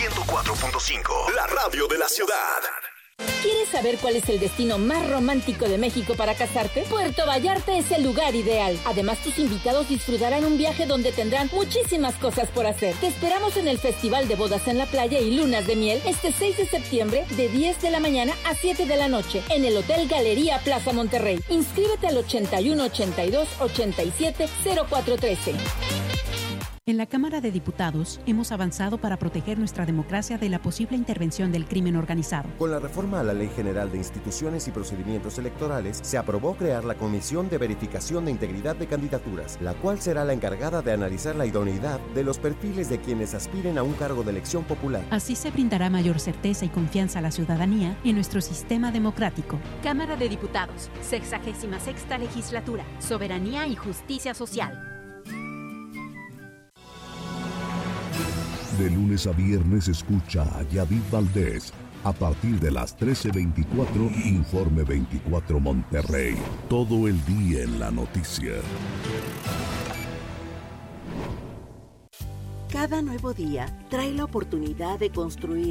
104.5, la radio de la ciudad. ¿Quieres saber cuál es el destino más romántico de México para casarte? Puerto Vallarta es el lugar ideal. Además, tus invitados disfrutarán un viaje donde tendrán muchísimas cosas por hacer. Te esperamos en el Festival de Bodas en la Playa y Lunas de Miel este 6 de septiembre de 10 de la mañana a 7 de la noche en el Hotel Galería Plaza Monterrey. Inscríbete al 81 82 87 0413. En la Cámara de Diputados hemos avanzado para proteger nuestra democracia de la posible intervención del crimen organizado. Con la reforma a la Ley General de Instituciones y Procedimientos Electorales, se aprobó crear la Comisión de Verificación de Integridad de Candidaturas, la cual será la encargada de analizar la idoneidad de los perfiles de quienes aspiren a un cargo de elección popular. Así se brindará mayor certeza y confianza a la ciudadanía en nuestro sistema democrático. Cámara de Diputados, 66ª Legislatura, Soberanía y Justicia Social. De lunes a viernes escucha a Yadid Valdés. A partir de las 13:24, Informe 24 Monterrey. Todo el día en la noticia. Cada nuevo día trae la oportunidad de construir